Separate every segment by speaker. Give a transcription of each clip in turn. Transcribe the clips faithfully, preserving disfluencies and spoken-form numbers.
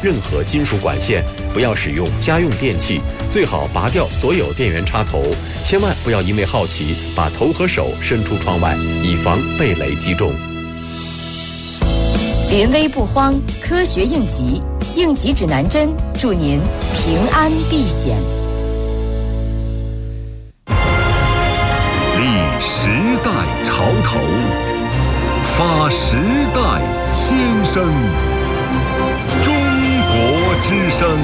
Speaker 1: 任何金属管线，不要使用家用电器，最好拔掉所有电源插头，千万不要因为好奇把头和手伸出窗外，以防被雷击中。
Speaker 2: 临危不慌，科学应急，应急指南针，祝您平安避险。
Speaker 3: 立时代潮头，发时代先声，中国之声。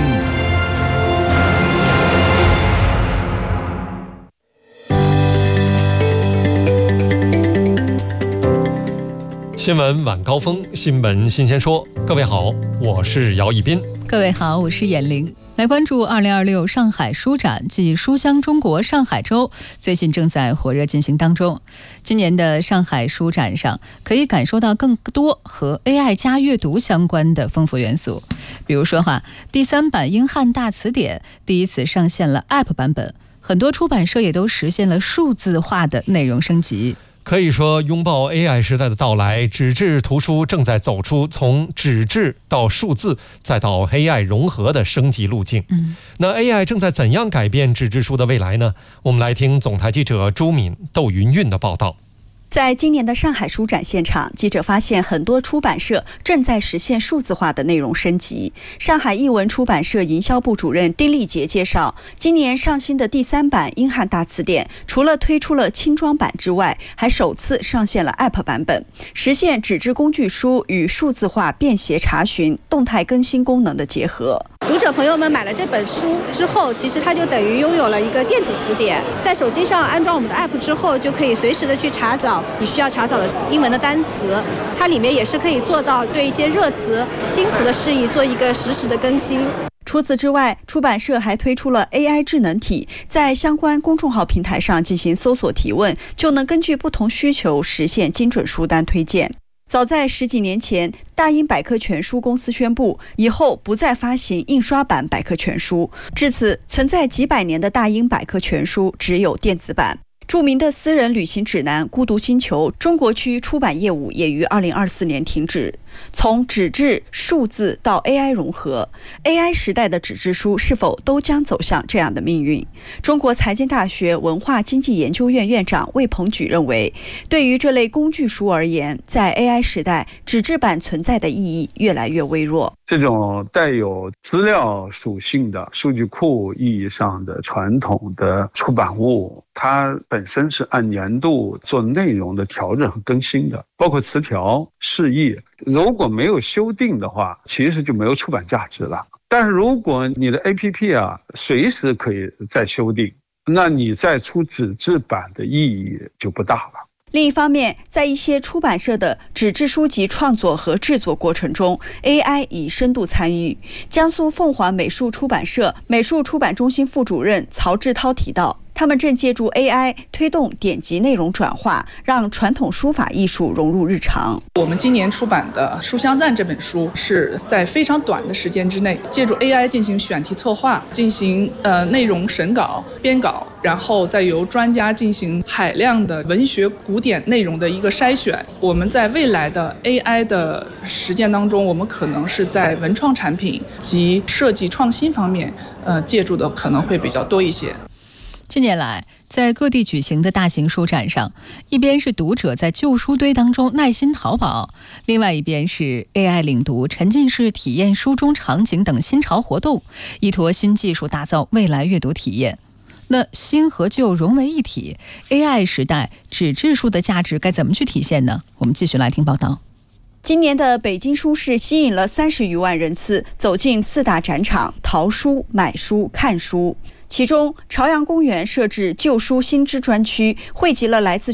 Speaker 4: 新闻晚高峰，新闻新鲜说。各位好，我是姚一斌。
Speaker 5: 各位好，我是闫玲。来关注二零二六上海书展暨书香中国上海周，最近正在火热进行当中。今年的上海书展上，可以感受到更多和 A I 加阅读相关的丰富元素。比如说哈，第三版英汉大词典第一次上线了 App 版本，很多出版社也都实现了数字化的内容升级。
Speaker 4: 可以说，拥抱 A I 时代的到来，纸质图书正在走出从纸质到数字再到 A I 融合的升级路径。嗯，那 A I 正在怎样改变纸质书的未来呢？我们来听总台记者朱敏、窦云韵的报道。
Speaker 6: 在今年的上海书展现场，记者发现很多出版社正在实现数字化的内容升级。上海译文出版社营销部主任丁立杰介绍，今年上新的第三版英汉大词典，除了推出了轻装版之外，还首次上线了 App 版本，实现纸质工具书与数字化便携查询、动态更新功能的结合。
Speaker 7: 读者朋友们买了这本书之后，其实它就等于拥有了一个电子词典，在手机上安装我们的 App 之后，就可以随时的去查找你需要查找的英文的单词，它里面也是可以做到对一些热词、新词的释义做一个实时的更新。
Speaker 6: 除此之外，出版社还推出了 A I 智能体，在相关公众号平台上进行搜索提问，就能根据不同需求实现精准书单推荐。早在十几年前，大英百科全书公司宣布以后不再发行印刷版百科全书，至此存在几百年的大英百科全书只有电子版。著名的私人旅行指南《孤独星球》中国区出版业务也于二零二四年停止。从纸质、数字到 A I 融合 ，A I 时代的纸质书是否都将走向这样的命运？中国财经大学文化经济研究院院长魏鹏举认为，对于这类工具书而言，在 A I 时代，纸质版存在的意义越来越微弱。
Speaker 8: 这种带有资料属性的数据库意义上的传统的出版物，它本身是按年度做内容的调整和更新的，包括词条、释义。如果没有修订的话，其实就没有出版价值了。但是如果你的 A P P 啊，随时可以再修订，那你再出纸质版的意义就不大了。
Speaker 6: 另一方面，在一些出版社的纸质书籍创作和制作过程中 ，A I 已深度参与。江苏凤凰美术出版社美术出版中心副主任曹志涛提到，他们正借助 A I 推动典籍内容转化，让传统书法艺术融入日常。
Speaker 9: 我们今年出版的《书香赞》这本书是在非常短的时间之内，借助 A I 进行选题策划，进行呃内容审稿、编稿，然后再由专家进行海量的文学古典内容的一个筛选。我们在未来的 A I 的实践当中，我们可能是在文创产品及设计创新方面，呃，借助的可能会比较多一些。
Speaker 5: 近年来，在各地举行的大型书展上，一边是读者在旧书堆当中耐心淘宝，另外一边是 A I 领读、沉浸式体验书中场景等新潮活动，依托新技术打造未来阅读体验。那新和旧融为一体 ，A I 时代纸质书的价值该怎么去体现呢？我们继续来听报道。
Speaker 6: 今年的北京书市吸引了三十余万人次走进四大展场，淘书、买书、看书。其中，朝阳公园设置旧书新知专区，汇集了来自